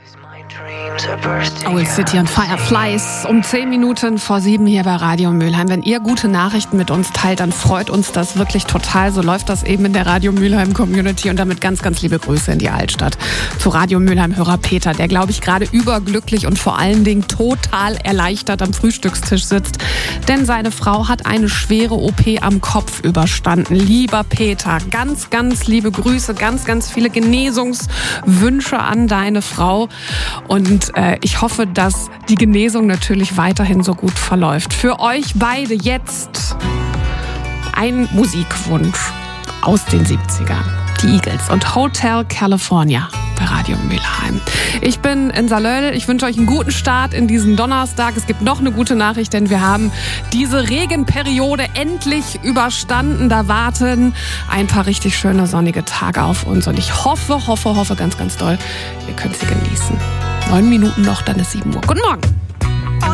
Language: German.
Owl City und Fireflies um 10 Minuten vor 7 hier bei Radio Mülheim. Wenn ihr gute Nachrichten mit uns teilt, dann freut uns das wirklich total. So läuft das eben in der Radio Mülheim Community und damit ganz, ganz liebe Grüße in die Altstadt. Zu Radio Mülheim Hörer Peter, der glaube ich gerade überglücklich und vor allen Dingen total erleichtert am Frühstückstisch sitzt. Denn seine Frau hat eine schwere OP am Kopf überstanden. Lieber Peter, ganz, ganz liebe Grüße, ganz, ganz viele Genesungswünsche an deine Frau. Und ich hoffe, dass die Genesung natürlich weiterhin so gut verläuft. Für euch beide jetzt ein Musikwunsch aus den 70ern. Die Eagles und Hotel California bei Radio Mülheim. Ich bin in Salöll. Ich wünsche euch einen guten Start in diesen Donnerstag. Es gibt noch eine gute Nachricht, denn wir haben diese Regenperiode endlich überstanden. Da warten ein paar richtig schöne sonnige Tage auf uns. Und ich hoffe ganz, ganz doll, ihr könnt sie genießen. 9 Minuten noch, dann ist 7 Uhr. Guten Morgen.